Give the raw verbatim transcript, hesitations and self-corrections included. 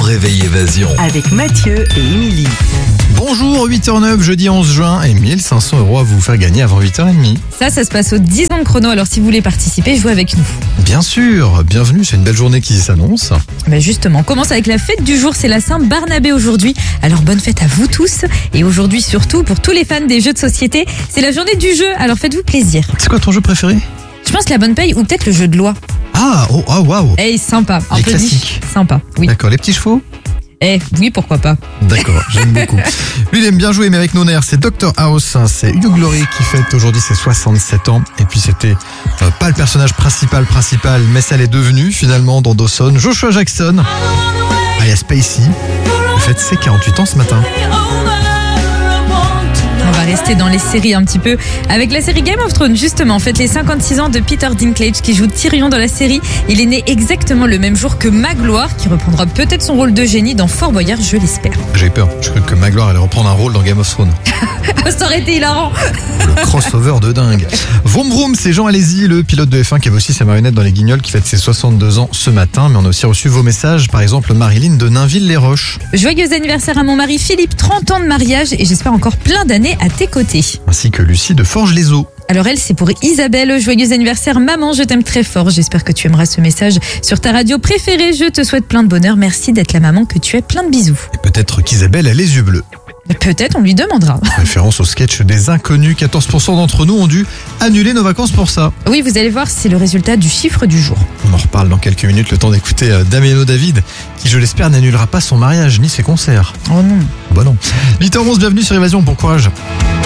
Réveil Évasion. Avec Mathieu et Émilie. Bonjour, huit heures neuf, jeudi onze juin, et mille cinq cents euros à vous faire gagner avant huit heures trente. Ça, ça se passe aux dix ans de chrono, alors si vous voulez participer, jouez avec nous. Bien sûr, bienvenue, c'est une belle journée qui s'annonce. Ben justement, on commence avec la fête du jour, c'est la Saint-Barnabé aujourd'hui. Alors bonne fête à vous tous, et aujourd'hui surtout, pour tous les fans des jeux de société, c'est la journée du jeu, alors faites-vous plaisir. C'est quoi ton jeu préféré? Je pense la bonne paye ou peut-être le jeu de loi. Ah, oh, ah, waouh. Eh, sympa, un Les peu classiques. dit. Sympa, oui. D'accord, les petits chevaux? Eh, oui, pourquoi pas. D'accord, j'aime beaucoup. Lui, il aime bien jouer, mais avec nos nerfs, c'est docteur House, hein, c'est Hugh Laurie qui fête aujourd'hui ses soixante-sept ans. Et puis c'était euh, pas le personnage principal, principal, mais ça l'est devenu finalement dans Dawson. Joshua Jackson, alias Spacey, il fête ses quarante-huit ans ce matin. On va rester dans les séries un petit peu avec la série Game of Thrones. Justement, fête les cinquante-six ans de Peter Dinklage qui joue Tyrion dans la série. Il est né exactement le même jour que Magloire qui reprendra peut-être son rôle de génie dans Fort Boyard, je l'espère. J'ai peur, je crois que Magloire allait reprendre un rôle dans Game of Thrones. Ça aurait été hilarant. Le crossover de dingue. Vroom vroom, c'est Jean Alési, le pilote de F un qui avait aussi sa marionnette dans les Guignols, qui fête ses soixante-deux ans ce matin. Mais on a aussi reçu vos messages, par exemple Marilyn de Nainville-les-Roches. Joyeux anniversaire à mon mari Philippe, trente ans de mariage et j'espère encore plein d'années à tes côtés. Ainsi que Lucie de Forges-les-Eaux. Alors elle, c'est pour Isabelle. Joyeux anniversaire maman, je t'aime très fort. J'espère que tu aimeras ce message sur ta radio préférée. Je te souhaite plein de bonheur. Merci d'être la maman que tu es. Plein de bisous. Et peut-être qu'Isabelle a les yeux bleus. Peut-être, on lui demandera. Référence au sketch des Inconnus. quatorze pour cent d'entre nous ont dû annuler nos vacances pour ça. Oui, vous allez voir, c'est le résultat du chiffre du jour. On en reparle dans quelques minutes, le temps d'écouter euh, Damiano David, qui, je l'espère, n'annulera pas son mariage ni ses concerts. Oh non. Bah non. huit heures onze, bienvenue sur Évasion, bon courage.